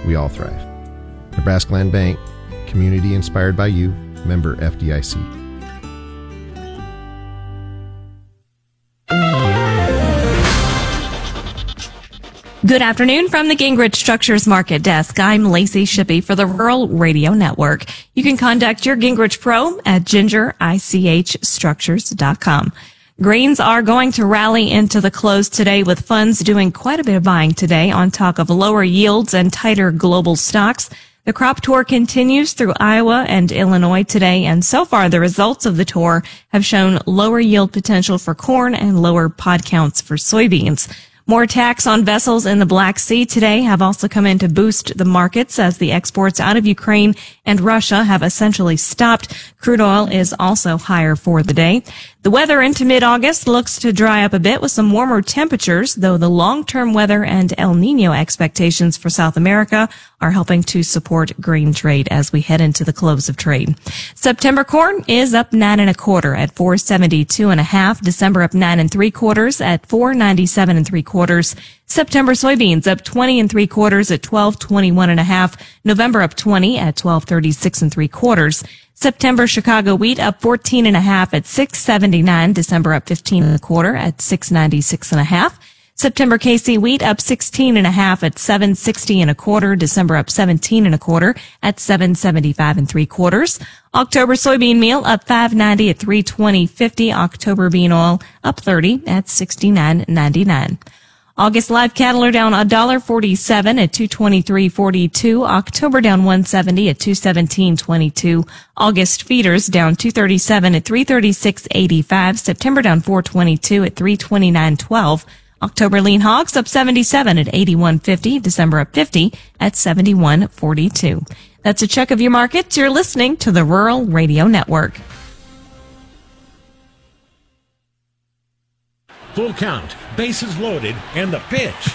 we all thrive. Nebraska Land Bank, community inspired by you, member FDIC. Good afternoon from the Gingrich Structures Market Desk. I'm Lacey Shippey for the Rural Radio Network. You can contact your Gingrich Pro at gingerichstructures.com. Grains are going to rally into the close today with funds doing quite a bit of buying today on talk of lower yields and tighter global stocks. The crop tour continues through Iowa and Illinois today, and so far the results of the tour have shown lower yield potential for corn and lower pod counts for soybeans. More attacks on vessels in the Black Sea today have also come in to boost the markets as the exports out of Ukraine and Russia have essentially stopped. Crude oil is also higher for the day. The weather into mid-August looks to dry up a bit with some warmer temperatures, though the long-term weather and El Nino expectations for South America are helping to support grain trade as we head into the close of trade. September corn is up 9 1/4 at 472 1/2. December up 9 3/4 at 497 3/4. September soybeans up 20 3/4 at 1221 1/2. November up 20 at 1236 3/4. September Chicago wheat up 14 1/2 at 679. December up 15 1/4 at 696 1/2. September KC wheat up 16 1/2 at 760 1/4. December up 17 1/4 at 775 3/4. October soybean meal up 590 at 320.50. October bean oil up 30 at 69.99. August live cattle are down $1.47 at 223.42. October down 170 at 217.22. August feeders down 237 at 336.85. September down 422 at 329.12. October lean hogs up 77 at 81.50. December up 50 at 71.42. That's a check of your markets. You're listening to the Rural Radio Network. Full count, bases loaded, and the pitch.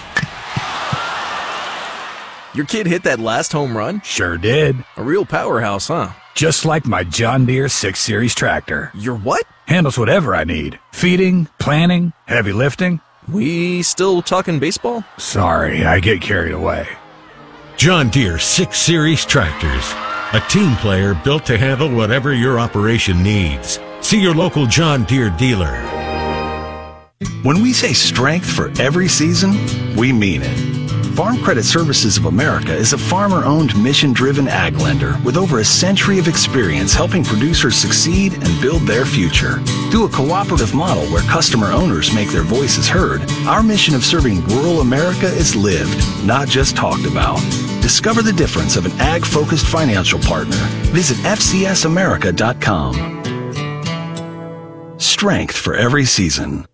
Your kid hit that last home run? Sure did. A real powerhouse, huh? Just like my John Deere 6 Series tractor. Your what? Handles whatever I need. Feeding, planting, heavy lifting. We still talking baseball? Sorry, I get carried away. John Deere 6 Series tractors. A team player built to handle whatever your operation needs. See your local John Deere dealer. When we say strength for every season, we mean it. Farm Credit Services of America is a farmer-owned, mission-driven ag lender with over a century of experience helping producers succeed and build their future. Through a cooperative model where customer owners make their voices heard, our mission of serving rural America is lived, not just talked about. Discover the difference of an ag-focused financial partner. Visit fcsamerica.com. Strength for every season.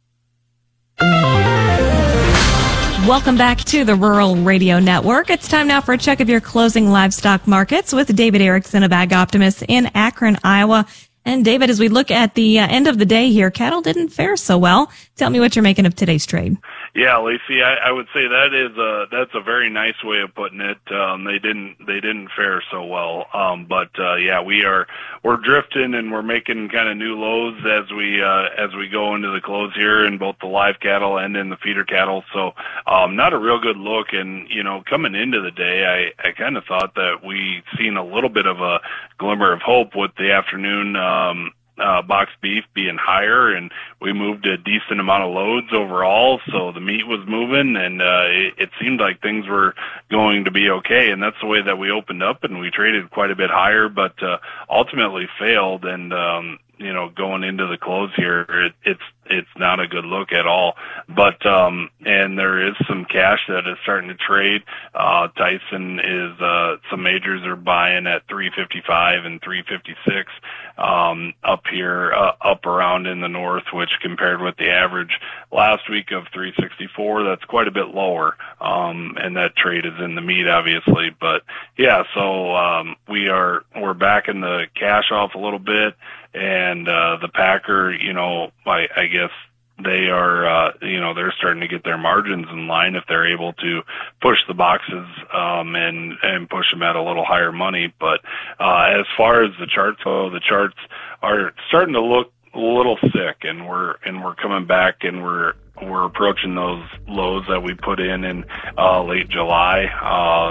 Welcome back to the Rural Radio Network. It's time now for a check of your closing livestock markets with David Erickson of Ag Optimist in Akron, Iowa. And David, as we look at the end of the day here, cattle didn't fare so well. Tell me what you're making of today's trade. Yeah, Lacey, I would say that's a very nice way of putting it. They didn't fare so well. We're drifting and we're making kind of new lows as we go into the close here in both the live cattle and in the feeder cattle. So, not a real good look. And, coming into the day, I kind of thought that we seen a little bit of a glimmer of hope with the afternoon, box beef being higher, and we moved a decent amount of loads overall, so the meat was moving, and it seemed like things were going to be okay, and that's the way that we opened up, and we traded quite a bit higher, but ultimately failed, and going into the close here, it's not a good look at all. But and there is some cash that is starting to trade. Tyson is some majors are buying at 355 and 356 up here, up around in the north, which compared with the average last week of 364, that's quite a bit lower. And that trade is in the meat, obviously. But yeah, so we're backing the cash off a little bit. And the packer, I guess they are, they're starting to get their margins in line if they're able to push the boxes and push them at a little higher money. But as far as the charts go, the charts are starting to look a little sick, and we're coming back, and we're approaching those lows that we put in late July.